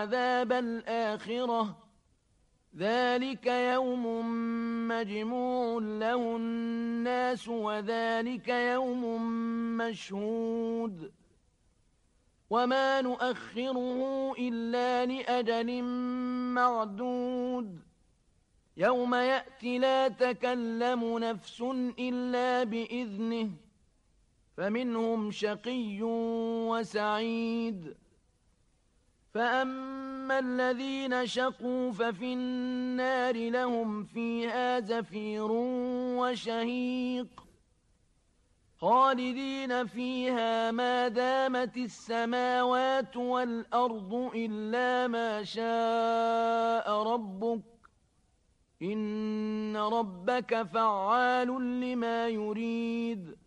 عذاب الآخرة ذلك يوم مجموع له الناس وذلك يوم مشهود وما نؤخره إلا لأجل معدود يوم يأتي لا تكلم نفس إلا بإذنه فمنهم شقي وسعيد فأما الذين شقوا ففي النار لهم فيها زفير وشهيق خالدين فيها ما دامت السماوات والأرض إلا ما شاء ربك إن ربك فعال لما يريد